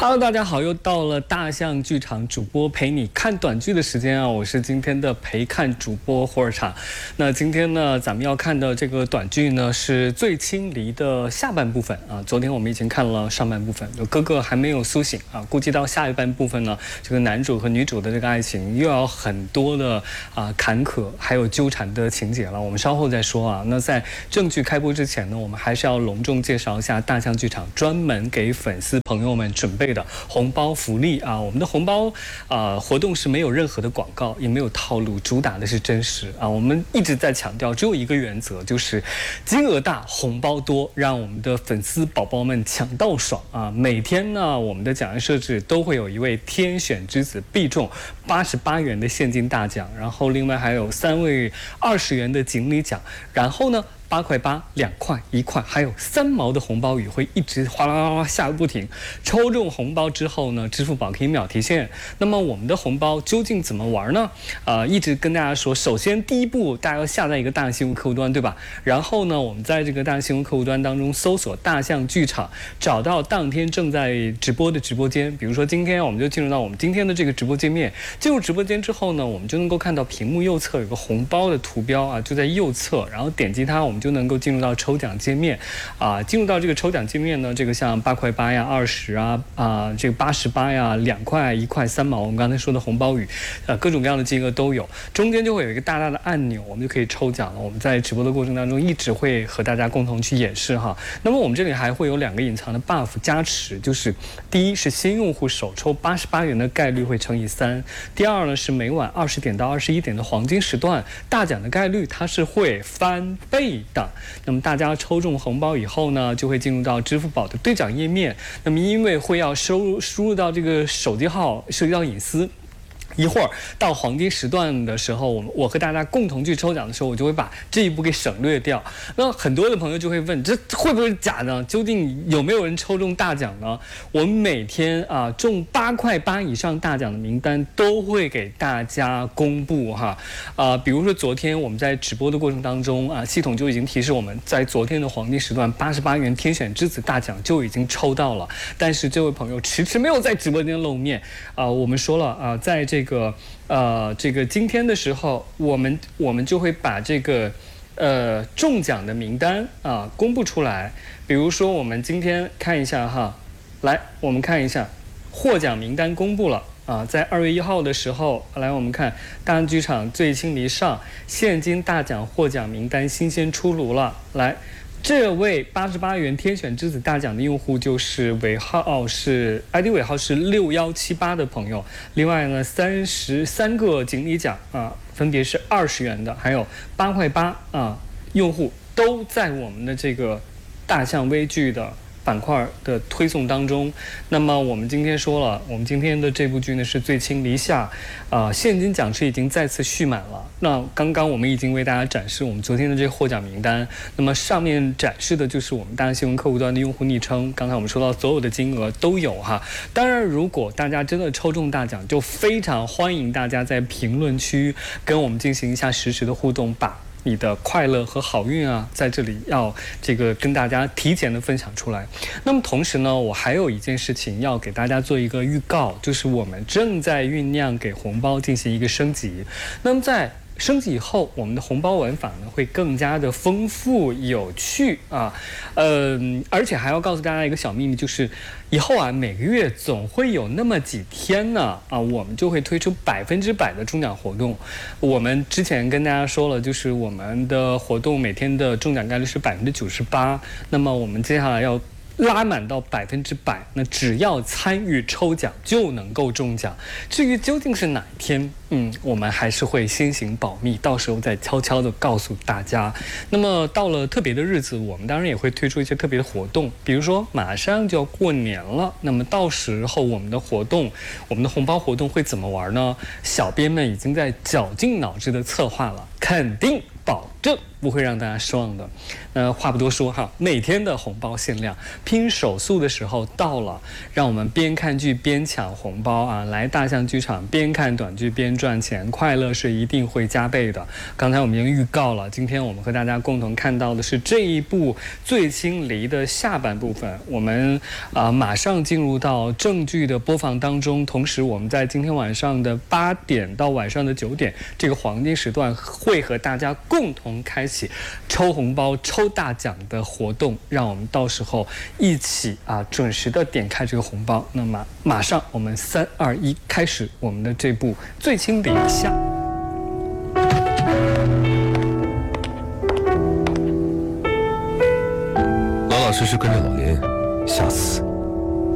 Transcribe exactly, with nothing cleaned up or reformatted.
Hello， 大家好，又到了大象剧场主播陪你看短剧的时间啊！我是今天的陪看主播火尔场。那今天呢，咱们要看的这个短剧呢是最轻离的下半部分啊。昨天我们已经看了上半部分，有哥哥还没有苏醒啊，估计到下一半部分呢，这个男主和女主的这个爱情又要很多的啊坎坷还有纠缠的情节了。我们稍后再说啊。那在正剧开播之前呢，我们还是要隆重介绍一下大象剧场专门给粉丝朋友们准备的红包福利啊！我们的红包啊、呃、活动是没有任何的广告，也没有套路，主打的是真实啊！我们一直在强调，只有一个原则，就是金额大，红包多，让我们的粉丝宝宝们抢到爽啊！每天呢，我们的奖项设置都会有一位天选之子必中八十八元的现金大奖，然后另外还有三位二十元的锦鲤奖，然后呢，八块八、两块、一块，还有三毛的红包雨会一直哗啦啦啦下个不停。抽中红包之后呢，支付宝可以秒提现。那么我们的红包究竟怎么玩呢？呃，一直跟大家说，首先第一步，大家要下载一个大新闻客户端，对吧？然后呢，我们在这个大新闻客户端当中搜索大象剧场，找到当天正在直播的直播间。比如说今天我们就进入到我们今天的这个直播界面。进入直播间之后呢，我们就能够看到屏幕右侧有个红包的图标啊，就在右侧，然后点击它，我们就能够进入到抽奖界面啊。进入到这个抽奖界面呢，这个像八块八呀、二十啊、啊这个八十八呀、两块、一块、三毛，我们刚才说的红包雨，呃，各种各样的金额都有。中间就会有一个大大的按钮，我们就可以抽奖了。我们在直播的过程当中一直会和大家共同去演示哈。那么我们这里还会有两个隐藏的 buff 加持，就是第一是新用户首抽八十八元的概率会乘以三，第二呢是每晚二十点到二十一点的黄金时段大奖的概率它是会翻倍的。那么大家抽中红包以后呢，就会进入到支付宝的兑奖页面。那么因为会要收入输入到这个手机号，涉及到隐私。一会儿到黄金时段的时候，我我和大家共同去抽奖的时候，我就会把这一步给省略掉。那很多的朋友就会问，这会不会是假的？究竟有没有人抽中大奖呢？我们每天啊中八块八以上大奖的名单都会给大家公布哈。啊，比如说昨天我们在直播的过程当中啊，系统就已经提示我们在昨天的黄金时段八十八元天选之子大奖就已经抽到了，但是这位朋友迟迟没有在直播间露面啊。我们说了啊，在这个这个呃，这个今天的时候，我们我们就会把这个呃中奖的名单啊公布出来。比如说，我们今天看一下哈，来，我们看一下获奖名单公布了啊，在二月一号的时候，来我们看大象剧场最轻离上现金大奖获奖名单新鲜出炉了，来。这位八十八元天选之子大奖的用户就是尾号是 I D 尾号是六一七八的朋友。另外呢，三十三个锦鲤奖啊，分别是二十元的，还有八块八啊，用户都在我们的这个大象微剧的板块的推送当中。那么我们今天说了，我们今天的这部剧呢是最轻离下，啊、呃，现金奖池已经再次续满了。那刚刚我们已经为大家展示我们昨天的这个获奖名单，那么上面展示的就是我们大象新闻客户端的用户昵称。刚才我们说到所有的金额都有哈。当然，如果大家真的抽中大奖，就非常欢迎大家在评论区跟我们进行一下实时的互动，把你的快乐和好运啊，在这里要这个跟大家提前的分享出来。那么同时呢，我还有一件事情要给大家做一个预告，就是我们正在酝酿给红包进行一个升级。那么在升级以后，我们的红包玩法呢会更加的丰富有趣啊，嗯、呃，而且还要告诉大家一个小秘密，就是以后啊每个月总会有那么几天呢啊，我们就会推出百分之百的中奖活动。我们之前跟大家说了，就是我们的活动每天的中奖概率是百分之九十八，那么我们接下来要拉满到百分之百，那只要参与抽奖就能够中奖。至于究竟是哪一天，嗯，我们还是会先行保密，到时候再悄悄的告诉大家。那么到了特别的日子，我们当然也会推出一些特别的活动，比如说马上就要过年了，那么到时候我们的活动，我们的红包活动会怎么玩呢？小编们已经在绞尽脑汁的策划了，肯定保证不会让大家失望的。那话不多说哈，每天的红包限量，拼手速的时候到了，让我们边看剧边抢红包啊！来大象剧场边看短剧边赚钱，快乐是一定会加倍的。刚才我们已经预告了，今天我们和大家共同看到的是这一部《醉青离》的下半部分，我们啊、呃、马上进入到正剧的播放当中。同时，我们在今天晚上的八点到晚上的九点这个黄金时段，会和大家共同开启抽红包、抽大奖的活动，让我们到时候一起啊准时的点开这个红包。那么马上我们三二一开始我们的这部《醉青离》下。 老老实实跟着老爷，下次